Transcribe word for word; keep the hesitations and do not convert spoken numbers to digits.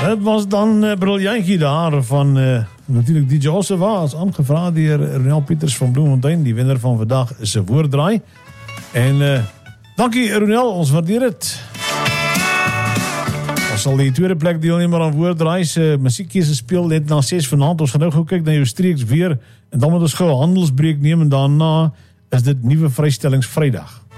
Het was dan uh, briljantje daar van uh, natuurlijk D J Ossewaas, aangevraagd door Ronel Pieters van Bloemfontein, die winnaar van vandaag zijn woorddraai. En uh, dankie Ronel, ons waardeer het. Ons sal die tweede plek deelnemer aan woorddraais uh, muziekkiezen speel net na zes vanavond. Ons gaan nou gou kyk na jou streeks weer en dan moet ons gou 'n handelsbreek neem en daarna is dit nuwe vrystellings Vrydag.